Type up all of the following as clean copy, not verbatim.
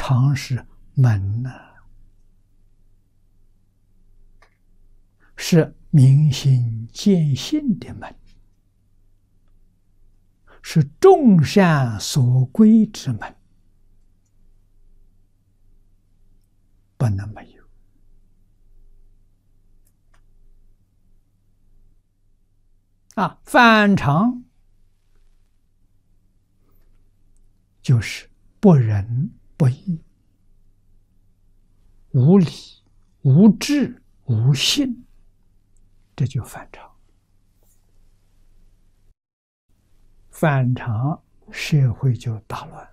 常是门呐，是明心见性的门，是众善所归之门，不能没有。反常就是不仁不义、无理、无智、无信，这就反常。反常，社会就大乱。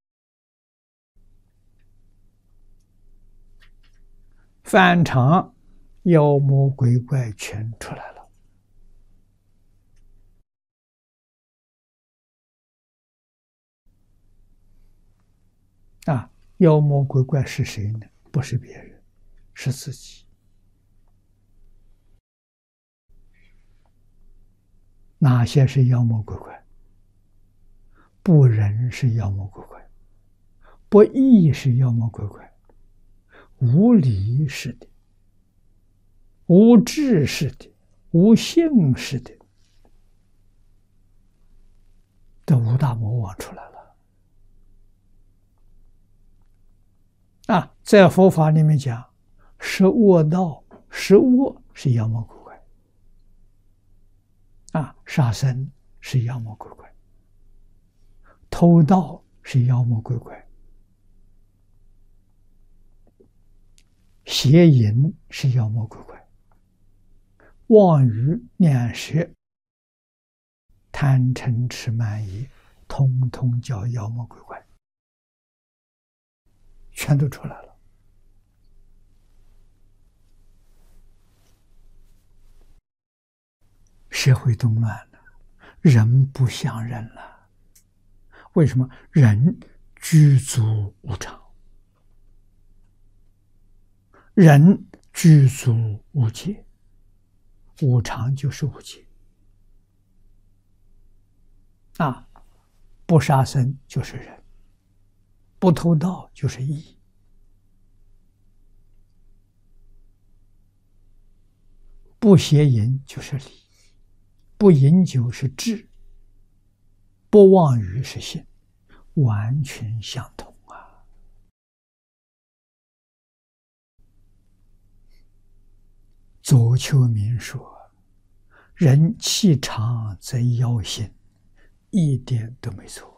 反常，妖魔鬼怪全出来了。妖魔鬼怪是谁呢？不是别人，是自己。哪些是妖魔鬼怪？不仁是妖魔鬼怪，不义是妖魔鬼怪，无理是的，无智是的，无信是的，这五大魔王出来了。在佛法里面讲，十恶道，十恶是妖魔鬼怪，杀生是妖魔鬼怪，偷盗是妖魔鬼怪，邪淫是妖魔鬼怪，妄语两舌、贪嗔痴慢疑，通通叫妖魔鬼怪，全都出来了。社会动乱了，人不像人了。为什么？人具足无常，人具足无戒，无常就是无戒。不杀生就是仁，不偷盗就是义，不邪淫就是礼，不饮酒是智，不妄语是信，完全相同啊！左丘明说：“人气长则妖性。”一点都没错。